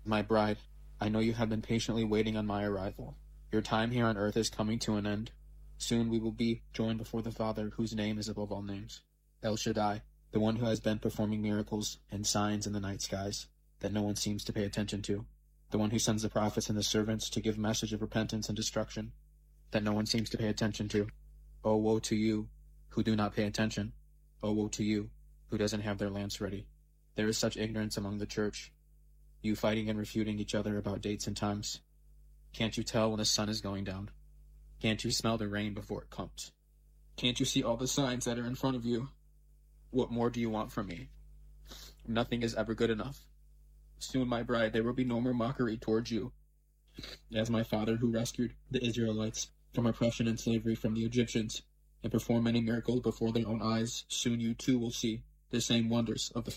My bride, I know you have been patiently waiting on my arrival. Your time here on earth is coming to an end. Soon we will be joined before the Father, whose name is above all names. El Shaddai, the one who has been performing miracles and signs in the night skies that no one seems to pay attention to. The one who sends the prophets and the servants to give message of repentance and destruction that no one seems to pay attention to. Oh, woe to you who do not pay attention. Oh, woe to you who doesn't have their lamps ready. There is such ignorance among the church, you fighting and refuting each other about dates and times. Can't you tell when the sun is going down? Can't you smell the rain before it comes? Can't you see all the signs that are in front of you? What more do you want from me? Nothing is ever good enough. Soon, my bride, there will be no more mockery towards you. As my father, who rescued the Israelites from oppression and slavery from the Egyptians and performed many miracles before their own eyes, soon you too will see the same wonders of the